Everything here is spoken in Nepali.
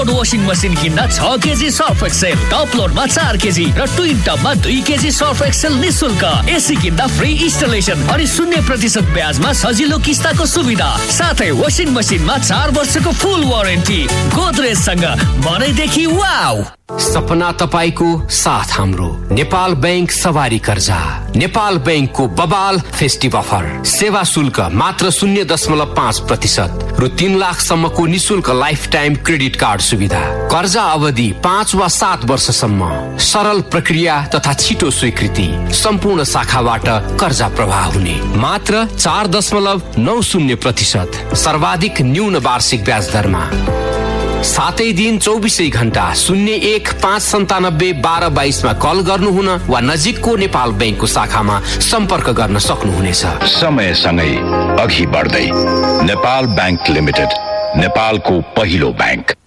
वाशिङ मसिन किन्दा 6 KG Surf Excel, top लोडमा 4 KG र ट्विन टपमा 2 केजी सर्फ एक्सेल निशुल्क। एसी किन्दा फ्री इन्स्टलेसन अनि 0% ब्याजमा सजिलो किस्ताको सुविधा। साथै वाशिङ मसिनमा 4 वर्षको फुल वारेन्टी। गोदरेजसँग मनैदेखि वाउ। सपना तपाईको साथ हाम्रो। नेपाल बैंक सवारी कर्जा। नेपाल बैंकको बबाल फेस्टिभ अफर। सेवा शुल्क मात्र 0.5% रु 3 लाखसम्मको निशुल्क लाइफ टाइम क्रेडिट कार्ड सुविधा। कर्जा अवधि 5 वा 7 वर्षसम्म। सरल प्रक्रिया तथा छिटो स्वीकृति। सम्पूर्ण शाखाबाट कर्जा प्रवाह हुने। मात्र 4.90% सर्वाधिक न्यून वार्षिक ब्याज दरमा। 7 दिन 24 घण्टा 0159571222 मा कल गर्नुहुन वा नजिकको नेपाल बैंकको शाखामा सम्पर्क गर्न सक्नुहुनेछ। समयसँगै अघि बढ्दै नेपाल बैंक लिमिटेड, नेपालको पहिलो बैंक।